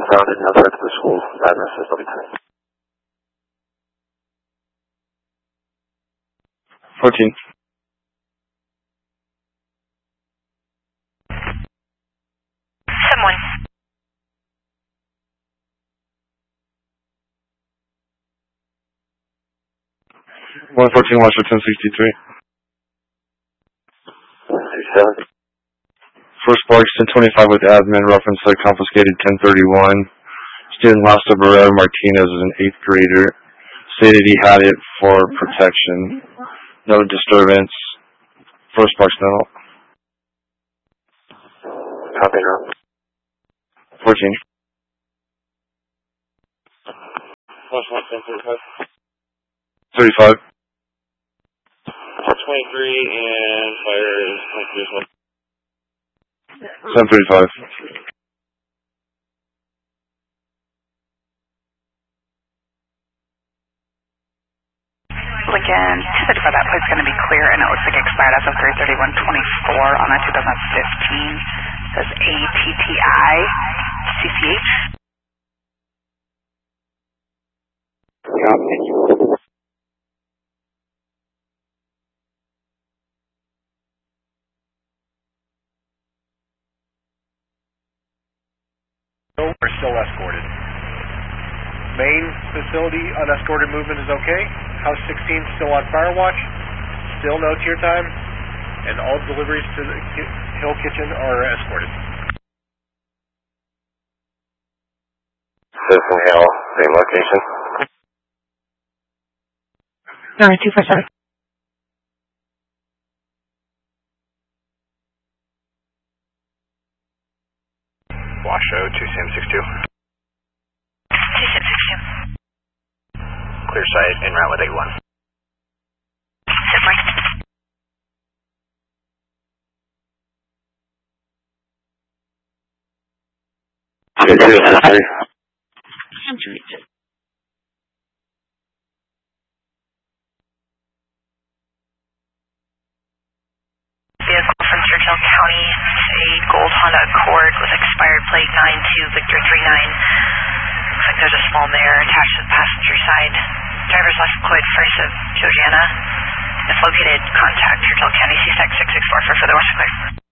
grounded outside of the school address is Lieutenant. 14. Someone. 114, Washington 1063. 37. First Sparks 1025 with admin, reference to confiscated 1031. Student Lasta Barrera Martinez is an 8th grader. Stated he had it for protection. No disturbance. First Sparks Dental. Copy, Rob. 14. First Sparks 1035. 35. 23 and fire is 23 as well. 735. Lincoln 1035, that plate's going to be clear, and it looks like it expired as of 3/31/24 on a 2015. It says ATTI CCH. Copy. Are still escorted. Main facility unescorted movement is okay. House 16 still on fire watch. Still no tier time. And all deliveries to the Hill Kitchen are escorted. Citizen Hill, same location. 247. Washoe 2762. 2762. Clear sight en route with 81. Vehicle from Churchill County, a gold Honda Accord with expired plate 92 Victor 39. Looks like there's a small mirror attached to the passenger side. Driver's license plate first of Georgiana. If located, contact Churchill County CSEC 664 for further clear.